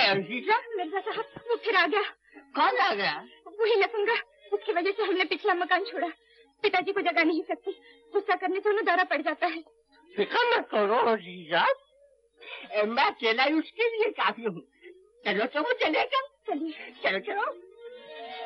अजीजा? मिर्जा साहब वो फिर आ गया। कौन आ गया? वही लफंगा, उसकी वजह से हमने पिछला मकान छोड़ा। पिताजी को जगह नहीं सकती, गुस्सा करने से उन्हें दौरा पड़ जाता है। फिक्र मत करो अजीजा, मैं अकेला ही उसके लिए काफी हूँ। चलो चलो चलेगा। चलिए। चलो चलो।